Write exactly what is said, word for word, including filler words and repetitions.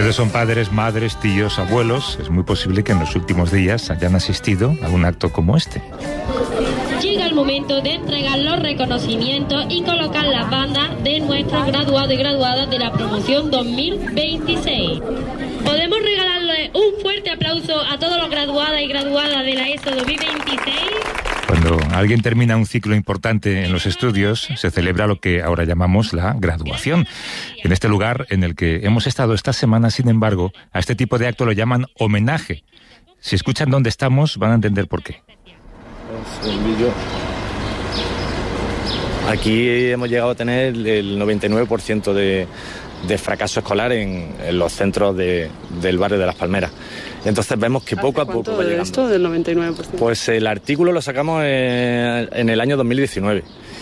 ustedes son padres, madres, tíos, abuelos, es muy posible que en los últimos días hayan asistido a un acto como este. Llega el momento de entregar los reconocimientos y colocar las bandas de nuestros graduados y graduadas de la promoción dos mil veintiséis. ¿Podemos regalarle un fuerte aplauso a todos los graduados y graduadas de la ESO dos mil veintiséis? Cuando alguien termina un ciclo importante en los estudios, se celebra lo que ahora llamamos la graduación. En este lugar en el que hemos estado esta semana, sin embargo, a este tipo de acto lo llaman homenaje. Si escuchan dónde estamos, van a entender por qué. Aquí hemos llegado a tener el noventa y nueve por ciento de, de fracaso escolar en, en los centros de, del barrio de Las Palmeras. Entonces vemos que poco a poco va llegando. ¿Esto del noventa y nueve por ciento? Pues el artículo lo sacamos en, en el año dos mil diecinueve.